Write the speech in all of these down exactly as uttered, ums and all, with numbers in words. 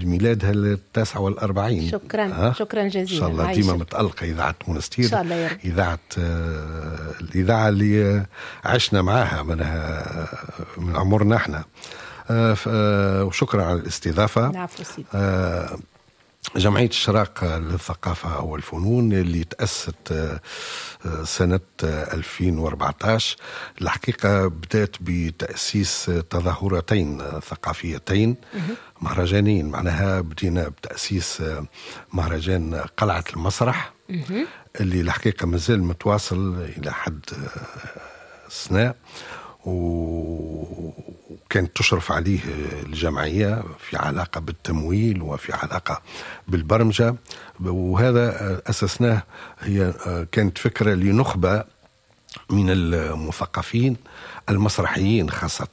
ميلادها التاسع والأربعين. شكرا ها؟ شكرا جزيلا. إن شاء الله ديما متألقة إذاعة منستير، إن شاء الله يا رب. إذاعة آه الإذاعة اللي عشنا معاها منها من عمرنا احنا. آه آه وشكرا على الاستضافة. العفو سيدي. آه جمعية الشراق للثقافة والفنون اللي تأسست سنة ألفين وأربعة عشر الحقيقة بدأت بتأسيس تظاهرتين ثقافيتين مهرجانين. معناها بدينا بتأسيس مهرجان قلعة المسرح اللي الحقيقة مازال متواصل إلى حد سنة، وكانت تشرف عليه الجمعية في علاقة بالتمويل وفي علاقة بالبرمجة. وهذا أسسناه، هي كانت فكرة لنخبة من المثقفين المسرحيين خاصة،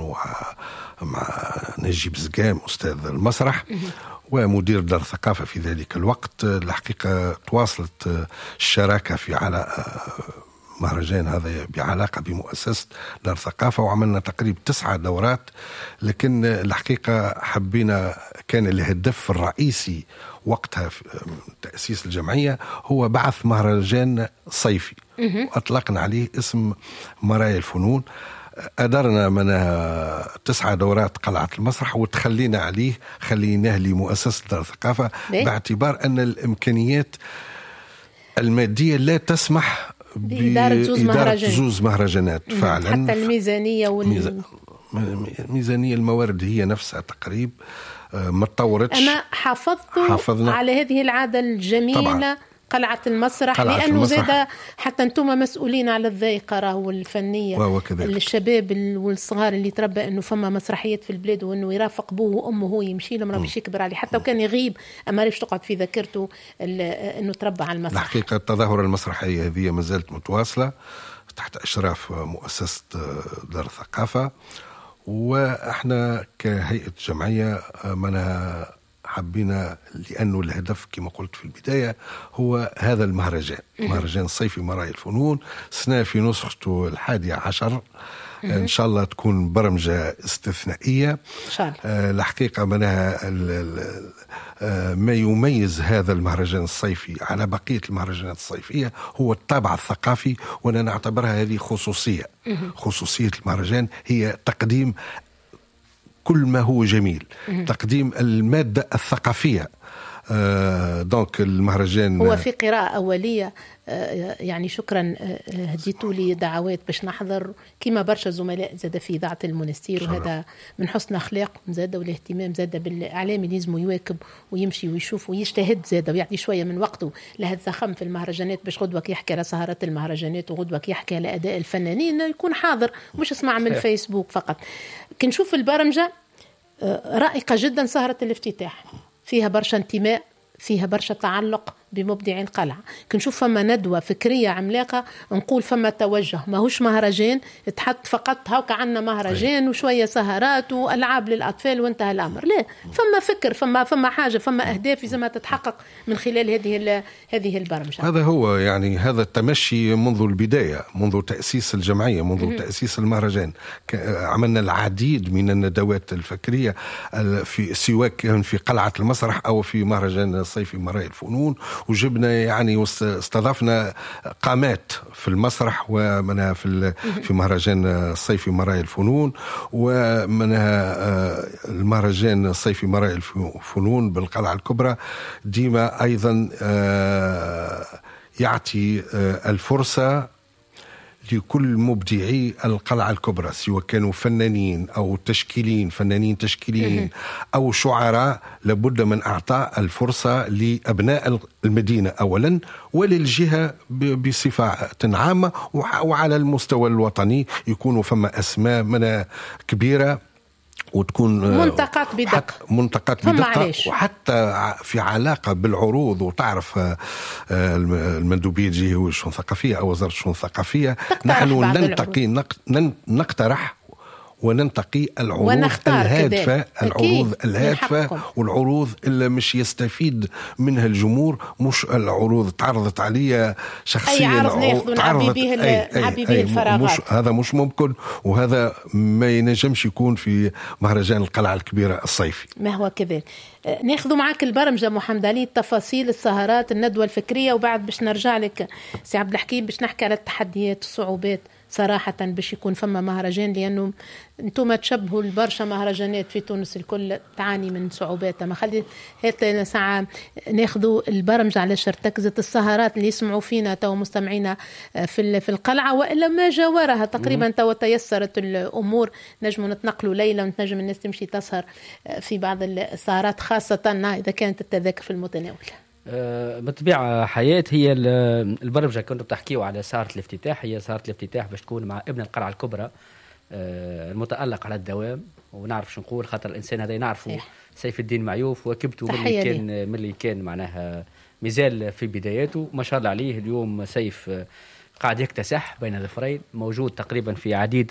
ومع نجيب زقام أستاذ المسرح ومدير دار الثقافة في ذلك الوقت. الحقيقة تواصلت الشراكة في على مهرجان هذا بعلاقة بمؤسسة دار الثقافة، وعملنا تقريبا تسعة دورات. لكن الحقيقة حبينا، كان الهدف الرئيسي وقتها في تأسيس الجمعية هو بعث مهرجان صيفي، وأطلقنا عليه اسم مرايا الفنون. أدرنا من تسعة دورات قلعة المسرح وتخلينا عليه، خليناه لمؤسسة دار الثقافة باعتبار أن الإمكانيات المادية لا تسمح بإدارة زوز مهرجانات, زوز مهرجانات فعلا. حتى الميزانية وال... ميزانية الموارد هي نفسها تقريب ما تطورتش. أنا حافظت على هذه العادة الجميلة طبعا. قلعة المسرح، قلعة لأنه المسرح. زاد حتى أنتم مسؤولين على الذائقة راهو الفنية الشباب والصغار اللي تربى أنه فما مسرحيات في البلاد وأنه يرافق أبوه وأمه هو يمشي لهم، راه باش يكبر عليه حتى وكان يغيب أما ريش تقعد في ذاكرته أنه تربى على المسرح. الحقيقة التظاهرة المسرحية هذه ما زالت متواصلة تحت إشراف مؤسسة دار الثقافة، وإحنا كهيئة جمعية منها حبينا، لأنه الهدف كما قلت في البداية هو هذا المهرجان، مهرجان الصيفي مرايا الفنون، سنة في نسخته الحادية عشر. إن شاء الله تكون برمجة استثنائية إن شاء الله. آه الحقيقة منها ما يميز هذا المهرجان الصيفي على بقية المهرجانات الصيفية هو الطابع الثقافي، وأنا نعتبرها هذه خصوصية. خصوصية المهرجان هي تقديم كل ما هو جميل، تقديم المادة الثقافية. آه دونك المهرجان هو في قراءة أولية، آه يعني شكرا آه هديتوا لي دعوات باش نحضر كما برشا زملاء زاد في إذاعة المنستير، وهذا من حسن أخلاق زاد والاهتمام زاد بالإعلام اللي لازم يواكب ويمشي ويشوف ويجتهد زاد ويعطي شوية من وقته لهذا الزخم في المهرجانات باش غدوة يحكي على سهرات المهرجانات وغدوة يحكي على أداء الفنانين يكون حاضر مش اسمع من الفيسبوك فقط. كنشوف البرمجة رائقة جدا، سهرة الافتتاح فيها برشا انتماء، فيها برشا تعلق بمبدعي القلعة. كنشوف فما ندوة فكرية عملاقة، نقول فما توجه ماهوش مهرجان تحط فقط هاك عنا مهرجان وشوية سهرات وألعاب للأطفال وانتهى الأمر، لا، فما فكر، فما فما حاجة، فما أهداف لازم تتحقق من خلال هذه هذه البرمجة. هذا هو يعني هذا التمشي منذ البداية، منذ تأسيس الجمعية، منذ م- تأسيس المهرجان. عملنا العديد من الندوات الفكرية في سواء كان في قلعة المسرح أو في مهرجان الصيفي مرايا الفنون، وجبنا يعني استضافنا قامات في المسرح ومنها في في مهرجان الصيفي مرايا الفنون، ومنها المهرجان الصيفي مرايا الفنون بالقلعة الكبرى. ديما أيضا يعطي الفرصة لكل مبدعي القلعة الكبرى سواء كانوا فنانين أو تشكيلين، فنانين تشكيليين أو شعراء، لابد من أعطاء الفرصة لأبناء المدينة أولا وللجهة بصفة عامة، وعلى المستوى الوطني يكونوا فما أسماء من كبيرة وتكون منتقات بدقة، منتقات بدقة، وحتى في علاقة بالعروض. وتعرف المندوبية الجهوية والشؤون الثقافية أو وزارة الشؤون الثقافية، نحن ننتقي نقترح وننتقي العروض الهادفة، العروض الهادفة والعروض اللي مش يستفيد منها الجمهور، مش العروض تعرضت عليا شخصيا أي عرض ناخذ نعبي به نعبي به الفراغات. مش هذا مش ممكن، وهذا ما ينجمش يكون في مهرجان القلعة الكبيرة الصيفي. ما هو كذلك. ناخذ معك البرمجة محمد علي، التفاصيل، السهرات، الندوة الفكرية، وبعد باش نرجع لك سي عبد الحكيم باش نحكي على التحديات الصعوبات صراحة باش يكون فما مهرجان، لأنه انتم تشبهوا البرشا مهرجانات في تونس الكل تعاني من صعوباتها. ما خلي هات ساعة ناخذوا البرمجة على شرتكزة السهرات اللي يسمعوا فينا تو مستمعينا في في القلعة وإلا ما جاورها تقريبا تو تيسرت الأمور، نجموا نتنقلوا ليلة ونتنجم الناس تمشي تسهر في بعض السهرات خاصة إذا كانت التذاكر في المتناول. أه بالطبيعة حياة هي البرمجة كنت بتحكيوا على سهرة الافتتاح، هي سهرة الافتتاح باش تكون مع ابن القلعة الكبرى أه المتألق على الدوام، ونعرف شو نقول خاطر الإنسان هذا نعرفه سيف الدين معيوف وكبته من اللي كان من اللي كان معناها مازال في بداياته، ما شاء الله عليه. اليوم سيف قاعد يكتسح بين ظفرين، موجود تقريبا في عديد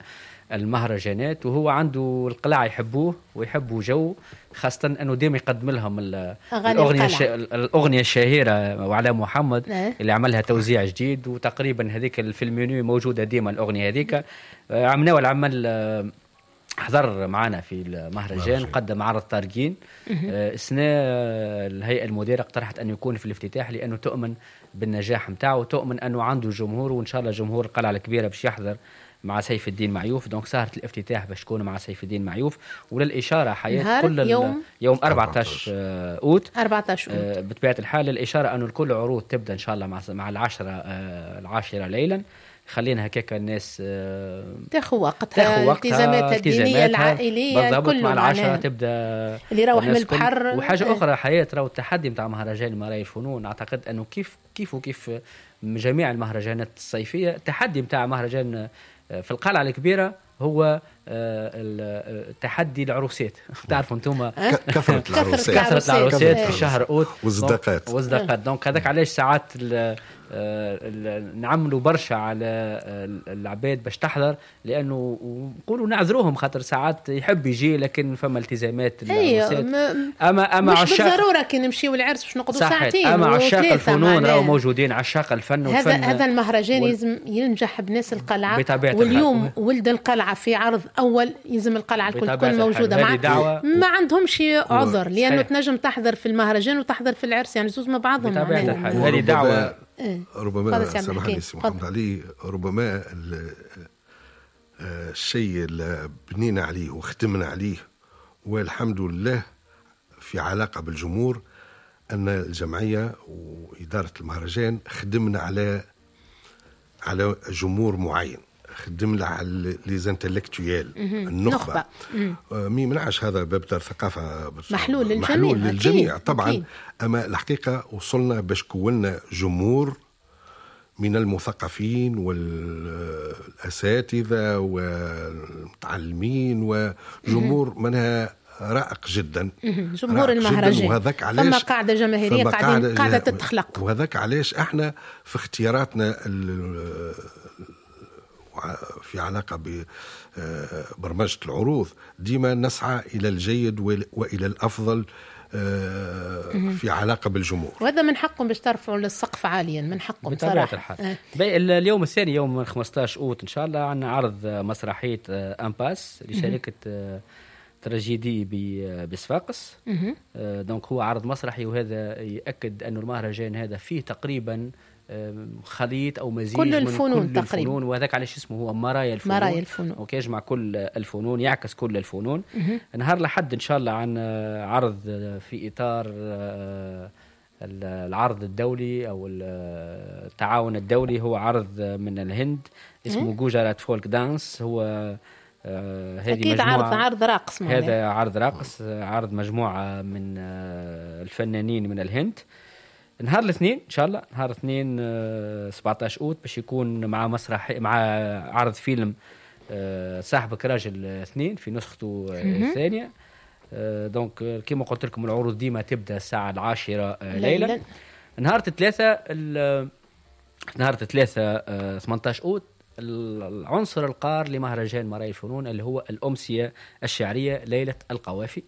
المهرجانات، وهو عنده القلعة يحبوه ويحبوا جو، خاصة أنه دائما يقدم لهم الأغنية, الش... الأغنية الشهيرة وعلى محمد اه. اللي عملها توزيع جديد، وتقريبا هذيك في المنيو موجودة دائما الأغنية هذيك. عملنا والعمل حضر معنا في المهرجان، قدم عرض طارقين السنة. الهيئة المديرة اقترحت أن يكون في الافتتاح لأنه تؤمن بالنجاح متاعه، تؤمن أنه عنده جمهور، وإن شاء الله جمهور القلعة الكبيرة باش يحضر مع سيف الدين معيوف. دونك سهرة الافتتاح باش تكون مع سيف الدين معيوف. وللإشارة حياة كل يوم يوم أربعة عشر أوت أربعة عشر أوت آه بطبيعة الحال. الإشارة أنه الكل عروض تبدأ إن شاء الله مع مع العشرة آه العاشرة ليلا، خلينا هكاك الناس آه تاخذ وقتها، التزاماتها الدينية العائلية كل مع العشرة تبدأ اللي يروح من البحر. وحاجة آه. أخرى حياة راهو التحدي متاع مهرجان مرايا الفنون، أعتقد أنه كيف كيف وكيف جميع المهرجانات الصيفية، التحدي متاع مهرجان في القلعة الكبيرة هو التحدي العروسات. تعرفوا انتم كثرة العروسات كثرة العروسات في شهر أوت والزداقات والزداقات. دونك هذاك علاش ساعات نعملوا برشا على العباد باش تحضر، لأنه نقولوا نعذروهم خاطر ساعات يحب يجي لكن فما التزامات العروسات. أما أما مش بالضرورة كي نمشيو العرس باش نقعدوا ساعتين. أما عشاق الفنون راهو موجودين، عشاق الفن هذا هذا المهرجان وال... يلزم ينجح بناس القلعة. واليوم الحال. ولد القلعة في عرض أول يلزم القلعة الكل تكون موجودة مع ما عندهمش عذر، لأنه تنجم تحضر في المهرجان وتحضر في العرس، يعني زوز مع بعضهم. هذه دعوة. ربما سامحني سي محمد علي، ربما الشيء اللي بنينا عليه وختمنا عليه والحمد لله في علاقة بالجمهور، أن الجمعية وإدارة المهرجان خدمنا على على جمهور معين، خدمنا على ليزانتلكتويال النخبة. مي منعش هذا باب دار ثقافة محلول للجميع, محلول للجميع طبعا أكيد. أما الحقيقة وصلنا باش كونا جمهور من المثقفين والأساتذة والمتعلمين، وجمهور منها رائق جدا، جمهور المهرجان. وهذاك علاش ثم قاعدة جماهيرية قاعدة, قاعدة تتخلق، وهذاك علاش احنا في اختياراتنا في علاقة ببرمجة العروض ديما نسعى إلى الجيد وإلى الأفضل في علاقة بالجمهور، وهذا من حقهم باش ترفعوا للسقف عاليا، من حقهم صراحة. آه. اليوم الثاني يوم خمسة عشر أوت إن شاء الله عندنا عرض مسرحية أمباس لشركة تراجيدي بصفاقس. دونك هو عرض مسرحي، وهذا يأكد أن المهرجان هذا فيه تقريبا خليط أو مزيج كل من الفنون كل تقريبا، الفنون، وهذاك علاش اسمه هو مرايا الفنون. مرايا الفنون وكيجمع كل الفنون، يعكس كل الفنون. نهار لحد إن شاء الله عن عرض في إطار العرض الدولي أو التعاون الدولي، هو عرض من الهند اسمه جوجرات فولك دانس. هو هذه أكيد عرض عرض راقص، هذا عرض راقص، عرض مجموعة من الفنانين من الهند. نهار الاثنين ان شاء الله، نهار الاثنين سبعة عشر أوت باش يكون مع مسرح مع عرض فيلم صاحبك راجل اثنين في نسخته الثانيه. دونك كما قلت لكم العروض ديما تبدا الساعه العاشرة ليلا. نهار الثلاثة نهار الثلاثة ثمانية عشر أوت العنصر القار لمهرجان مرايا الفنون اللي هو الأمسية الشعرية ليلة القوافي.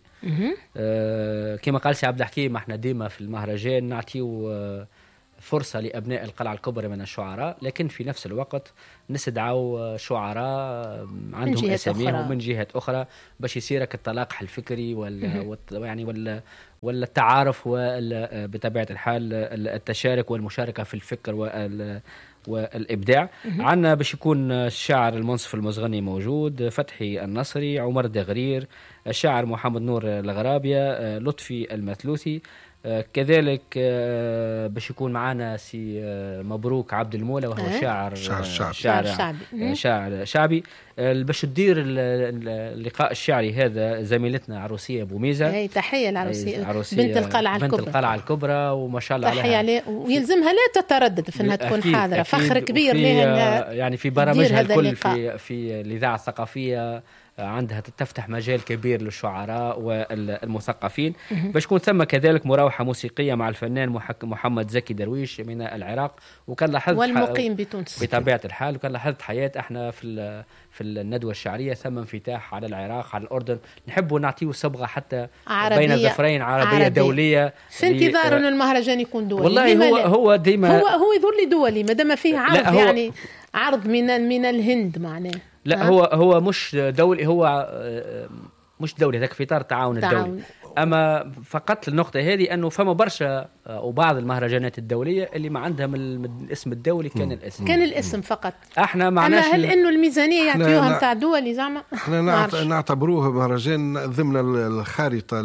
آه كما قال سي عبد الحكيم، احنا ديما في المهرجان نعطيو آه فرصة لأبناء القلعة الكبرى من الشعراء، لكن في نفس الوقت نستدعوا شعراء عندهم أساميهم من جهات أخرى باش يصيرك التلاقح الفكري وال يعني وال والتعارف وبطبيعة الحال التشارك والمشاركة في الفكر وال والإبداع. عندنا باش يكون الشاعر المنصف المزغني موجود، فتحي النصري، عمر دغرير، الشاعر محمد نور الغرابية، لطفي المثلوثي، آه كذلك آه باش يكون معنا سي آه مبروك عبد المولى وهو أه؟ شاعر شاعر شعبي شاعر شعبي, شاعر شعبي. آه باش تدير اللقاء الشعري هذا زميلتنا عروسية بوميزة، هي تحية العروسية بنت القلعة بنت الكبرى القلعة الكبرى وما شاء الله تحية عليها، ويلزمها لا تتردد في انها تكون أكيد حاضرة. أكيد فخر كبير لها يعني في برامجها الكل في في الإذاعة الثقافية عندها تفتح مجال كبير للشعراء والمثقفين. باش تكون ثم كذلك مراوحة موسيقية مع الفنان محمد زكي درويش من العراق، وكان لاحظت والمقيم بطونس بطبيعة الحال. وكان لاحظت حياة احنا في في الندوة الشعرية ثم انفتاح على العراق على الأردن، نحبوا نعطيه صبغة حتى عربية بين الظفرين عربية, عربية دولية في انتظار أن المهرجان يكون دولي. والله هو هو ديما هو هو يظل دولي ما دام فيه عرض يعني عرض من من الهند معناه. لا هو هو مش دولي، هو مش دولي هذاك في اطار التعاون الدولي. اما فقط النقطه هذه انه فما برشا وبعض المهرجانات الدوليه اللي ما عندها من الاسم الدولي كان م. الاسم كان الاسم فقط. احنا معناش هل انه الميزانيه يعطيوها نتاع دولي زعما احنا نعتبروه مهرجان ضمن الخارطه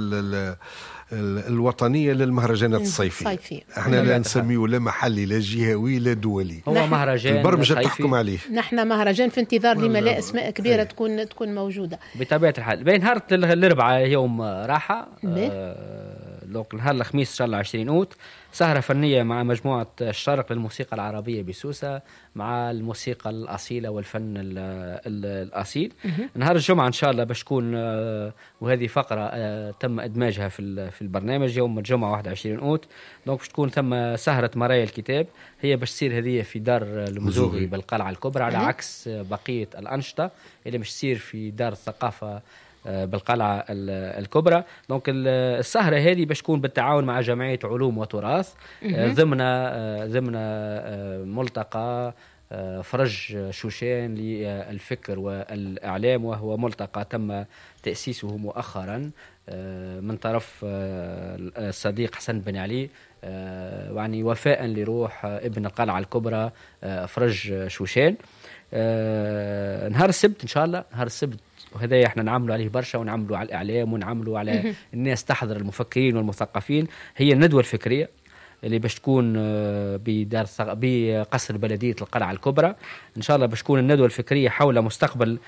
الوطنية للمهرجانات الصيفية. احنا لا نسميه لا محلي لا جهوي لا دولي، هو مهرجان البرمجة تحكم عليه. نحن مهرجان في انتظار لما لا اسماء كبيرة ايه. تكون تكون موجودة بطبيعة الحال. بين نهار الأربعاء يوم راحة آه نهار الخميس إن شاء الله عشرين أوت سهرة فنية مع مجموعة الشرق للموسيقى العربية بسوسة مع الموسيقى الأصيلة والفن الأصيل. نهار الجمعة إن شاء الله باش تكون وهذه فقرة تم إدماجها في في البرنامج يوم الجمعة واحد وعشرين أوت. دونك باش تكون ثم سهرة مرايا الكتاب، هي باش تصير هذه في دار المزوغي بالقلعة الكبرى على عكس بقية الأنشطة اللي مش تصير في دار الثقافة بالقلعة الكبرى. دونك السهرة هذه باش تكون بالتعاون مع جمعية علوم وتراث ضمن ضمن ملتقى فرج شوشان للفكر والإعلام، وهو ملتقى تم تأسيسه مؤخرا من طرف الصديق حسن بن علي، يعني وفاء لروح ابن القلعة الكبرى فرج شوشان. نهار السبت إن شاء الله، نهار السبت وهذا احنا نعملوا عليه برشا، ونعملوا على الإعلام ونعملوا على الناس تحضر المفكرين والمثقفين. هي الندوة الفكرية اللي باش تكون بدار بقصر بلدية القلعة الكبرى إن شاء الله. باش تكون الندوة الفكرية حول مستقبل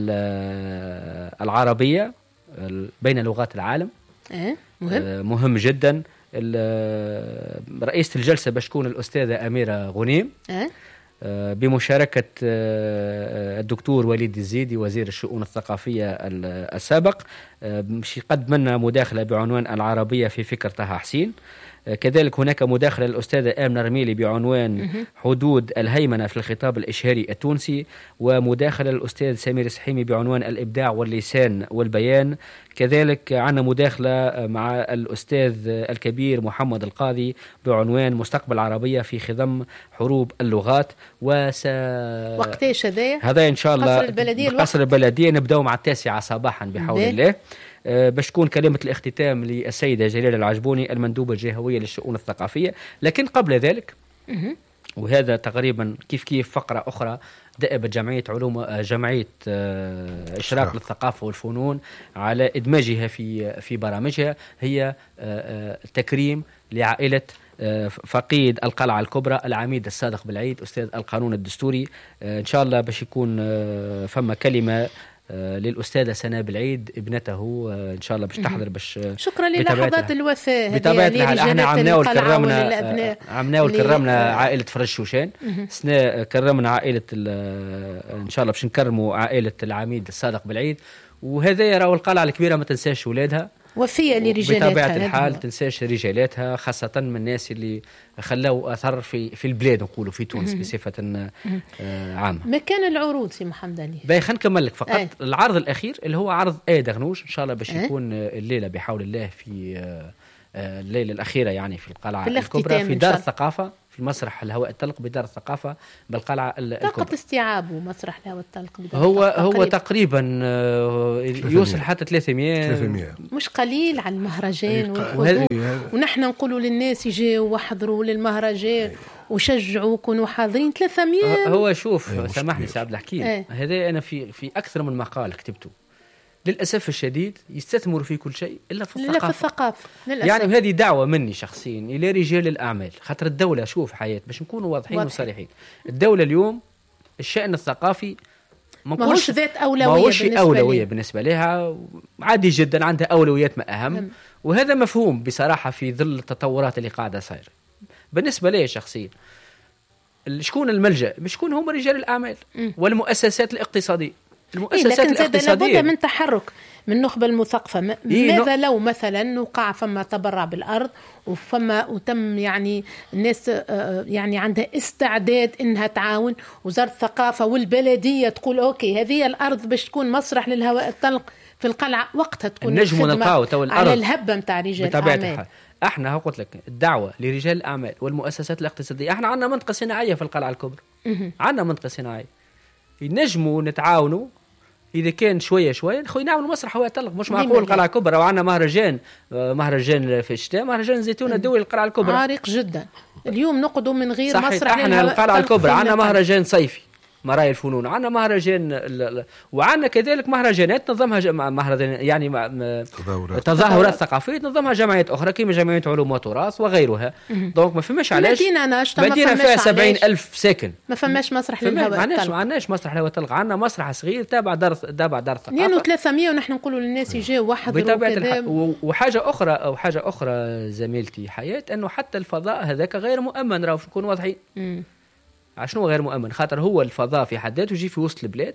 العربية بين لغات العالم. مهم, مهم جدا. رئيسة الجلسة باش تكون الأستاذة أميرة غنيم بمشاركة الدكتور وليد الزيدي وزير الشؤون الثقافية السابق. باش يقدم لنا مداخلة بعنوان العربية في فكر طه حسين. كذلك هناك مداخلة للأستاذة آمنة رميلي بعنوان حدود الهيمنة في الخطاب الإشهاري التونسي، ومداخلة للأستاذ سمير سحيمي بعنوان الإبداع واللسان والبيان. كذلك عندنا مداخلة مع الأستاذ الكبير محمد القاضي بعنوان مستقبل العربية في خضم حروب اللغات. وس وقتاش هذا هذا إن شاء الله قصر البلدية قصر البلدية نبدأ مع التاسعة صباحا بحول ده. الله. باش تكون كلمة الاختتام للسيدة جليلة العجبوني المندوبة الجهوية للشؤون الثقافية. لكن قبل ذلك وهذا تقريبا كيف كيف فقرة أخرى دأبت جمعية علوم جمعية إشراق للثقافة والفنون على إدماجها في في برامجها، هي تكريم لعائلة فقيد القلعة الكبرى العميد الصادق بالعيد أستاذ القانون الدستوري. إن شاء الله باش يكون فما كلمة للأستاذة سناء بالعيد ابنته إن شاء الله باش تحضر باش شكرا للحظات الوفاة بطبيعة الحال. احنا عمناه وكرمنا عمناه وكرمنا عائلة فرج شوشان. سناء كرمنا عائلة إن شاء الله باش نكرموا عائلة العميد الصادق بالعيد. وهذا راهو القلعة الكبيرة ما تنساش ولادها وفية لرجالاتها بطبيعة الحال تنساش رجالاتها، خاصة من الناس اللي خلوا أثر في في البلاد نقولوا في تونس بصفة عامة. ما كان العروض سي محمد علي؟ باهي خلينا نكمل لك فقط. أي. العرض الأخير اللي هو عرض آي دغنوش إن شاء الله باش يكون الليلة بحول الله في الليلة الأخيرة يعني في القلعة الكبرى في دار الثقافة في مسرح الهواء الطلق بدار الثقافة بالقلعة الكبرى. طاقة استيعابه مسرح الهواء الطلق هو هو تقريبا يوصل حتى ثلاثمية مش قليل على المهرجان والحضور، ونحن نقولوا للناس يجوا وحضروا للمهرجان وشجعوا كونوا حاضرين ثلاثمية. هو شوف سامحني سي عبد الحكيم، هذا أنا في في أكثر من مقال كتبته للأسف الشديد يستثمروا في كل شيء إلا في الثقافة, في الثقافة. يعني هذه دعوة مني شخصيا إلى رجال الأعمال، خاطر الدولة شوف حياة باش نكونوا واضحين وصريحين، الدولة اليوم الشأن الثقافي ما هوش ذات أولوية، ما هوش أولوية بالنسبة لها، عادي جدا عندها أولويات ما أهم، وهذا مفهوم بصراحة في ظل التطورات اللي قاعدة صايرة. بالنسبة لي شخصيا شكون الملجأ؟ شكون هم رجال الأعمال والمؤسسات الاقتصادية. المؤسسات إيه الاقتصادية لابد من تحرك من النخبة المثقفة. م- إيه ماذا لو مثلا وقع فما تبرع بالأرض وفما وتم يعني الناس يعني عندها استعداد إنها تعاون، وزارة الثقافة والبلدية تقول أوكي هذه الأرض باش تكون مسرح للهواء الطلق في القلعة، وقتها تكون الخدمة على الهبة متاع رجال الأعمال. احنا قلت لك الدعوة لرجال الأعمال والمؤسسات الاقتصادية، احنا عندنا منطقة صناعية في القلعة الكبرى، عندنا منطقة صناعية ينجموا نتعاونوا إذا كان شوية شوية خوي نعمل مسرح هواء طلق. مش معقول القلعة الكبرى وعندنا مهرجان مهرجان في الشتاء، مهرجان زيتون الدولي القلعة الكبرى عريق جدا. اليوم نقضوا من غير مسرح. احنا القلعة الكبرى عندنا مهرجان صيفي مرايا الفنون، عندنا مهرجان وعندنا كذلك مهرجانات نظمها مهرجان يعني تظاهرات ثقافية نظمها جمعيات أخرى كما جمعية علوم وتراث وغيرها. دونك ما فماش علاش مدينة مدينة فيها سبعين ألف ساكن ما فماش مسرح للهواء الطلق. ما عندناش مسرح للهواء الطلق، عندنا مسرح صغير تابع دار تابع دار الثقافة لأنه ثلاثمية ونحن نقولوا للناس يجوا وحضروا كذا. وحاجة أخرى أو حاجة أخرى زميلتي حياة أنه حتى الفضاء هذاك غير مؤمن، راهو نكون واضحين. عشان غير مؤمن؟ خاطر هو الفضاء في حد ذاته يجي في وسط البلاد،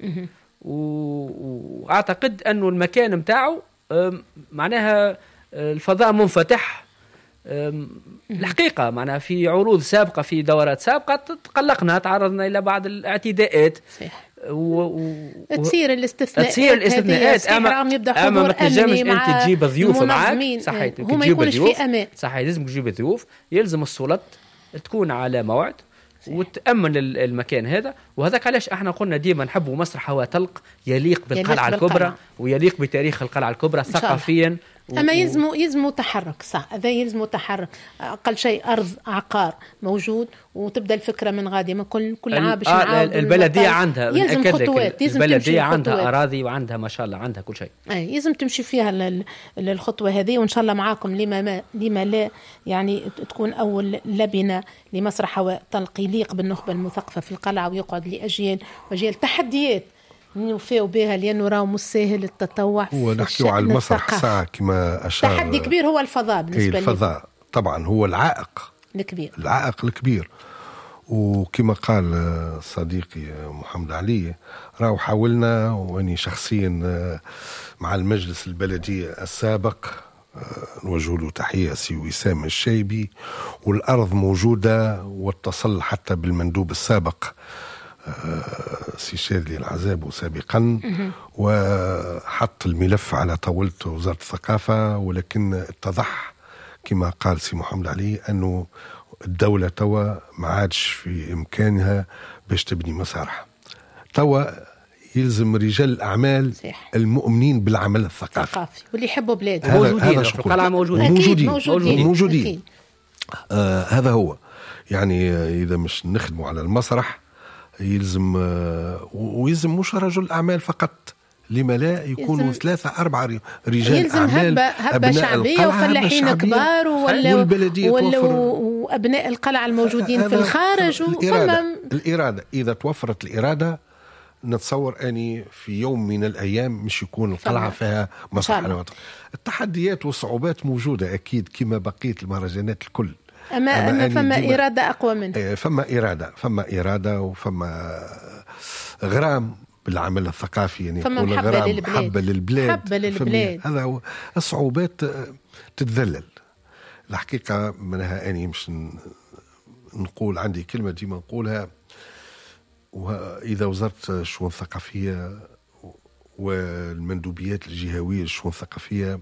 واعتقد انه المكان متاعه معناها الفضاء منفتح. الحقيقه معناها في عروض سابقه في دورات سابقه تقلقنا، تعرضنا الى بعض الاعتداءات. صحيح. و... و... تصير الاستثناءات تصير الاستثناءات اما اما ما تنجمش انت تجيب ضيوف معك. صحيح هو ما يكونش في امان. صحيح لازم تجيب ضيوف، يلزم السلطات تكون على موعد وتأمن المكان هذا. وهذاك علاش احنا قلنا ديما نحبوا مسرح هواء طلق يليق بالقلعة الكبرى ويليق بتاريخ القلعة الكبرى ثقافيا. أما يلزموا يلزموا تحرك، صح هذا يلزموا تحرك. أقل شيء أرض عقار موجود وتبدأ الفكرة من غادي ما كل كل عام باش نعاود. البلدية عندها يلزم خطوات، يلزم البلدية عندها خطوات. أراضي وعندها ما شاء الله عندها كل شيء. أي يلزم تمشي فيها الخطوة هذه، وإن شاء الله معاكم لما ما لما لا يعني تكون أول لبنة لمسرح هواء طلق يليق بالنخبة المثقفة في القلعة ويقعد لأجيال وأجيال. تحديات نوفيو بها لأنه راهو مش سهل التطوع. هو نحكيو على المسرح ساعة كما أشار. تحدي كبير هو الفضاء بالنسبة لي. الفضاء طبعا هو العائق الكبير العائق الكبير. وكما قال صديقي محمد علي راهو حاولنا، واني شخصيا مع المجلس البلدي السابق نوجه له تحية سي وسام الشيبي، والأرض موجودة، واتصل حتى بالمندوب السابق سي شادلي العذاب سابقا وحط الملف على طاولة وزارة الثقافة، ولكن اتضح كما قال سي محمد علي أنه الدولة توا ما عادش في إمكانها باش تبني مسارح. توا يلزم رجال الأعمال صحيح. المؤمنين بالعمل الثقافي واللي يحبوا بلادهم موجودين في القلعة، موجودين موجودين موجودين, موجودين. آه هذا هو يعني إذا مش نخدموا على المسرح يلزم آه ويلزم مش رجل أعمال فقط، لما لا يكونوا ثلاثة أربعة رجال يلزم أعمال هبة, هبة شعبية وفلاحين كبار والبلدية وأبناء القلعة الموجودين في الخارج. الإرادة, الإرادة إذا توفرت الإرادة نتصور أني في يوم من الأيام مش يكون القلعة فيها مسرح. التحديات والصعوبات موجودة أكيد كما بقية المهرجانات الكل، أما, أما فما إرادة أقوى منها. فما إرادة فما إرادة وفما غرام بالعمل الثقافي، يعني فما محبة للبلاد. محبة للبلاد, محبة للبلاد. هذا هو. الصعوبات تتذلل الحقيقة منها. أني مش نقول عندي كلمة ديما نقولها، وإذا وزارة الشؤون الثقافية والمندوبيات الجهوية للشؤون الثقافية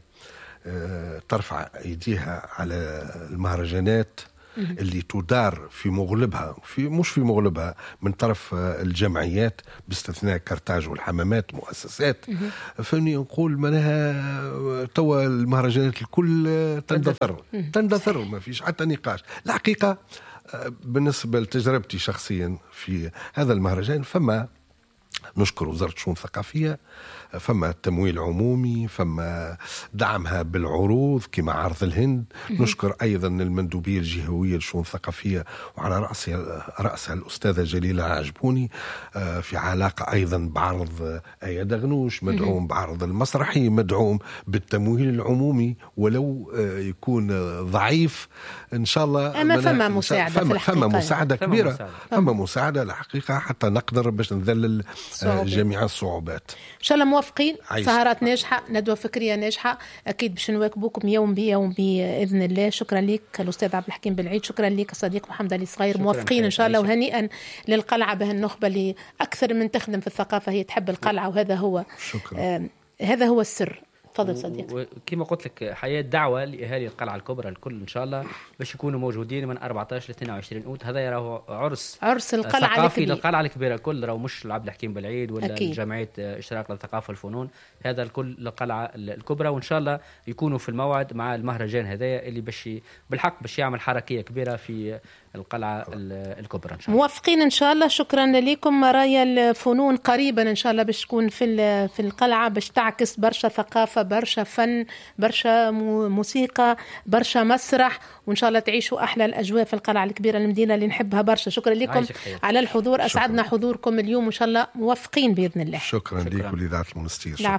ترفع أيديها على المهرجانات اللي تدار في مغلبها في مش في مغلبها من طرف الجمعيات باستثناء كرتاج والحمامات مؤسسات، فاني نقول منها توا المهرجانات الكل تندثر تندثر ما فيش حتى نقاش. الحقيقة بالنسبة لتجربتي شخصيا في هذا المهرجان، فما نشكر وزارة الشؤون الثقافية، فما تمويل عمومي، فما دعمها بالعروض كما عرض الهند. نشكر أيضا المندوبية الجهوية للشؤون الثقافية وعلى رأسها رأسها الأستاذة جليلة عجبوني، في علاقة أيضا بعرض آية دغنوش، مدعوم بعرض المسرحي، مدعوم بالتمويل العمومي ولو يكون ضعيف إن شاء الله. أما فما مساعدة فما, في الحقيقة، فما مساعدة فما كبيرة، مساعدة. فما مساعدة الحقيقة حتى نقدر باش نذلل صعوبات. جميع الصعوبات. إن شاء الله موافقين. عايز. سهرات ناجحة، ندوة فكرية ناجحة، أكيد باش نواكبوكم يوم بيوم بإذن الله. شكرا لك الأستاذ عبد الحكيم بالعيد، شكرا لك الصديق محمد علي صغير. موافقين إن شاء الله، وهنيئا للقلعة بها النخبة اللي أكثر من تخدم في الثقافة، هي تحب القلعة، وهذا هو آه هذا هو السر. تفضل صديقي. وكما قلت لك حياة دعوة لأهالي القلعة الكبرى الكل إن شاء الله باش يكونوا موجودين من أربعة عشر ل اثنين وعشرين أوت. هذا راهو عرس عرس القلعة ثقافي للقلعة الكبيرة الكل، راهو مش العبد الحكيم بالعيد ولا أكيد. جمعية اشتراك للثقافة والفنون، هذا الكل للقلعة الكبرى. وإن شاء الله يكونوا في الموعد مع المهرجان هذايا اللي باش بالحق باش يعمل حركية كبيرة في القلعة الكبرى إن شاء الله. موافقين إن شاء الله. شكرا لكم. مرايا الفنون قريبا إن شاء الله باش تكون في في القلعة، باش تعكس برشا ثقافة، برشا فن، برشا موسيقى، برشا مسرح، وإن شاء الله تعيشوا أحلى الأجواء في القلعة الكبيرة، المدينة اللي نحبها برشا. شكرا لكم على الحضور، أسعدنا شكرا. حضوركم اليوم، وإن شاء الله موافقين بإذن الله. شكرا, شكرا. لكم لإذاعة المنستير. شكرا.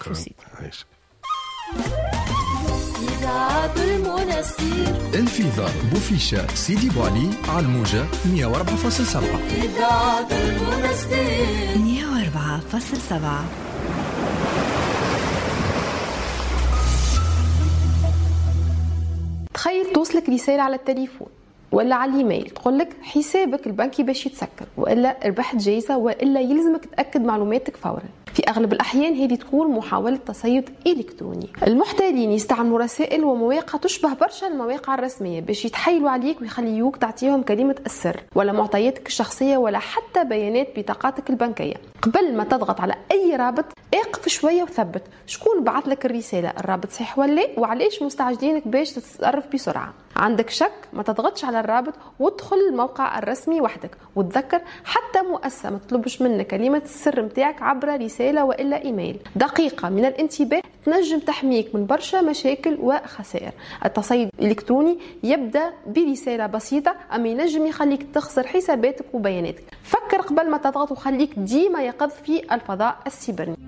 إذاعة المنستير، الفيضة بوفيشة سيدي بوالي على الموجة مية وأربعة فاصلة سبعة. إذاعة المنستير مية وأربعة فاصلة سبعة. تخيل توصلك رسالة على التليفون ولا على الايميل تقولك حسابك البنكي باش يتسكر، والا ربحت جايزة، والا يلزمك تأكد معلوماتك فورا. في أغلب الأحيان هذه تكون محاولة تصيد إلكتروني. المحتالين يستعملوا رسائل ومواقع تشبه برشا المواقع الرسمية باش يتحايلوا عليك ويخليوك تعطيهم كلمة السر ولا معطياتك الشخصية ولا حتى بيانات بطاقاتك البنكية. قبل ما تضغط على أي رابط اقف شوية وثبت شكون بعث لك الرسالة، الرابط صحيح ولا، وعليش مستعجلينك باش تتصرف بسرعة. عندك شك ما تضغطش على الرابط وادخل الموقع الرسمي وحدك. وتذكر حتى مؤسسة ما تطلبش منك كلمة السر متاعك عبر رسالة وإلا إيميل. دقيقة من الانتباه تنجم تحميك من برشا مشاكل وخسائر. التصيد الإلكتروني يبدأ برسالة بسيطة، أما ينجم يخليك تخسر حساباتك وبياناتك. فكر قبل ما تضغط وخليك ديما يقظ في الفضاء السيبراني.